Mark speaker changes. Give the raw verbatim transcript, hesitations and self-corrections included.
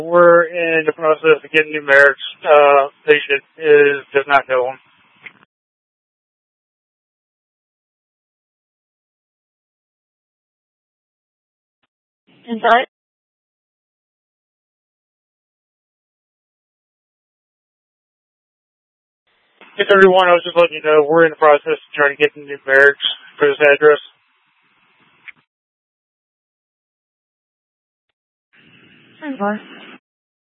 Speaker 1: We're in the process of getting numerics. Uh, patient is does not know them.
Speaker 2: Inside?
Speaker 1: Yes, everyone, I was just letting you know we're in the process of trying to get the numerics for this address.
Speaker 2: Inside.